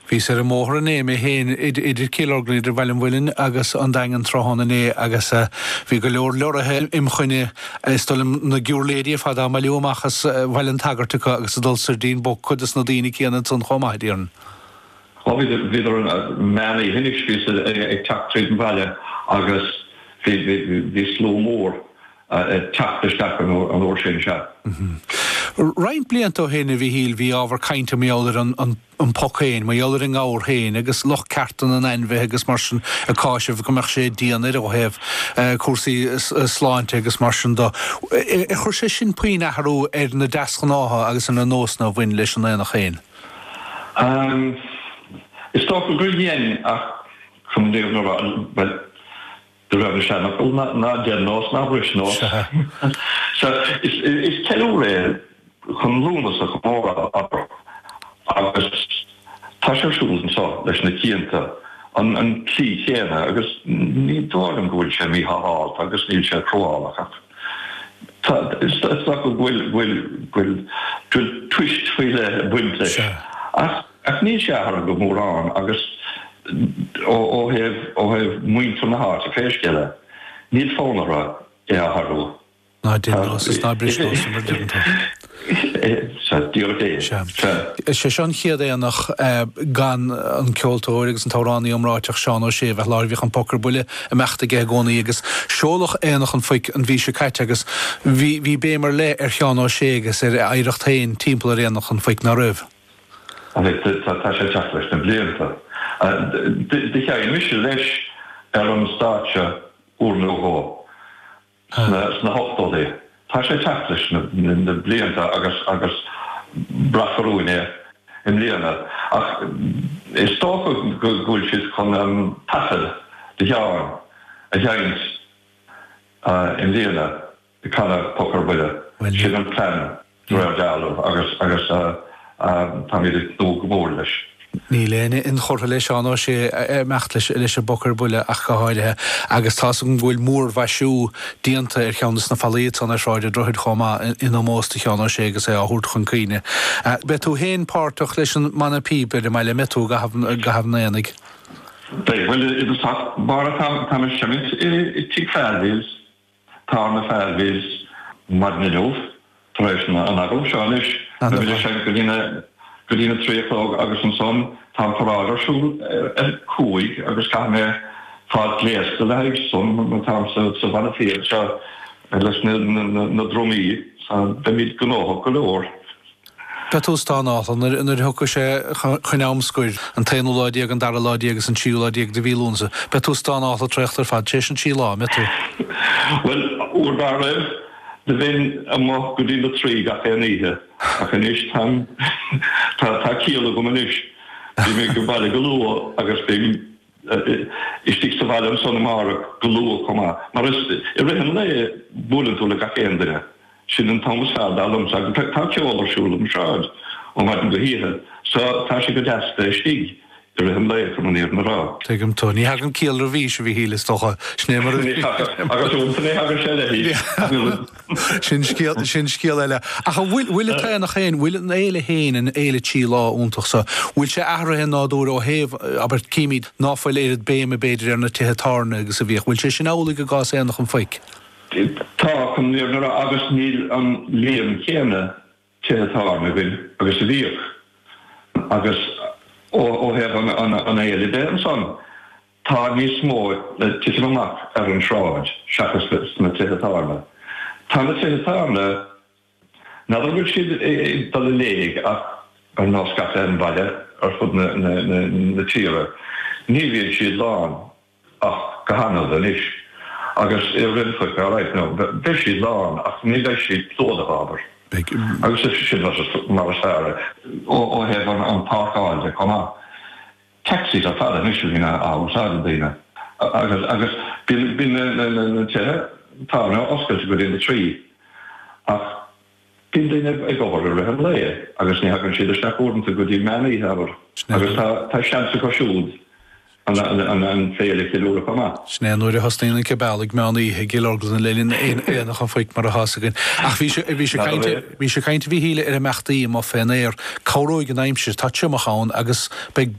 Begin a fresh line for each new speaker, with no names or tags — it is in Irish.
Bhí sé mór an éime héin idir cílorglaí idir bhhailm bhfuilin agus an dagan trohanna né agus bhí go leor leorathe imchuine stolim na giúrléirí fada má leomachchas bhhailin tagartcha agus a dul sardín bo chudas na daoine céanna san chomáidíarn.
Viidir an menaí hinnig ag teachtrúd an bhaile agus bhí sló mór teachtasteach an óir sin se.
Rein blianta héna bhí híl bhí ábhar cainte méáir an pochéin, méáir an gáir héin, agus loch cartan an enbheh agus mar sin a cáisih go meach sé díanaar ó hebh cuasaí sláinte agus mar sin dó. Chur sé sin puoine athrú na deascan átha agus an na nósna bhain leis an éana chéin?
Is toch een goede ach, kom je nog wel de rubber zijn ook na de noos na rust noos. Zo is telure gewoon lonen ze gewoon agus tasjerschoenen zo, dus een kindje een kliënt, agus niet door een goede chemie haalt, agus niet zo kroalig. Is dat ook wel twist veel bunte. Ach ní sé ar go mór an agus ó heh muint fan na háart a féisceile. Níl fónara athrú.
Ná dinás is ná brisnós mar dinta. sé sean chiad éanach gan an ceoltóir agus an táránnaí omráiteach seán ó sé bheith láirhíoch an pocar buile a meachta ge gcónaí agus seolach éanach an foic an bhí se caite agus bhí bémar le ar cheán ó sé agus ar éireacht tain timppla éanach an foic na rih.
Tá sé teach leis na blianta. Dí che mis leis ar an státe úrnúá sna hochtdóí. Tá sé teach leis na blianta agus brafarúine in líana. Ach is tócha gúil siad chun an tafel de teáin a dhéint in líana de chana pocar buile. Siad an plan dúir dealamh agus tá mí nó gomór leis.
Ní léine in chortha leis an ó sé mecht leis a bocar buile ach go háirithe agus tá an bhfuil mór bhaisiú díanta ar cheannas na falaíad an aráide droid chomá in mósta cheanna sé agus é áthút chun cíine. Be tú héon páirteach leis an mana píbe de meile metú go habhna éananig?
Bhfuil is bara tá semit i tí fearhís, tá na fearhís mar na leomh, tá éis an agam seánis. Godína 3 agus an son tá parádarsúl cúig agus cá mé fád léasta leigh son tá sa bhana féad se leis na dromí be míad gnótha go leor.
Betús tá nálan inar thuca sé chuneamscuir an taanúláidíag an daraláidí agus an tíúláidíag de bhílúnsa. Betús tá nála treachtar fad sé an tí lá metú?
Well, úr dar raibh de bhín amach go dtína 3 gach éaníthe ach an is tá cíala go manis. Bhí mé go bhaile go lua agus is tí sa bhaile an son amara go lua comá. Mar i rihan le búlantúla gach éandaine sin an Thomas Adams agus tá ceolarsúla an seáid ó maidin go híthe. So tá sé go deasta stíg. Rihan le chun íar na rá.
Tuigim tú, ní hagan cíal a bhí se bhí hílas tócha snémar
agus úntaí hagan sé le hí.
Sin scíal eile. A bhfuil tá nach chéin, bhfuil an éile héin an éile tí lá úntaachsa. Bhfuil sé ahrathe náúir ó héh aber cíimiid náfuil éad béim a beidir ar na titharna agus a bhíoch. Bhfuil sé sin ála go gás éanach an foic?
Tá chun níor na agus níl an líon chéanna titharna bhín agus a bhíoch. Agus ó hef an éile dé an son. Tá ní smó le tiisi amach ar an sráid seachas na titharna. Tá na titharna na bhfuil siad dal léig ach ar náscata an bhaile ar fud na tíre. Ní bhíonn siad lán ach go hanal an is. Agus i rinfuic a ráit nó, bheith siad lán ach ní bheith siad tóda ábhar. Agus sin mar sára ó hef an pácáilte comá. Taxis a fada misilína ásáda daine. Agus bin na tithe tána oscailte go dtína 3. Ach bin daine ag óhar a rihan le, agus ní hagann siad isteach orintanta go dtí menaí habar. Agus tá seansa go siúd an féile kilóra comá.
Sné nuair a hosnaína cebálaigh meánaí gilorglan na lelinn éanach an foic mar a hásagan. Ach bhí sé cainte bhí híle ar a meachtaí má féin éir choróig an aimsir tá teamachán agus beag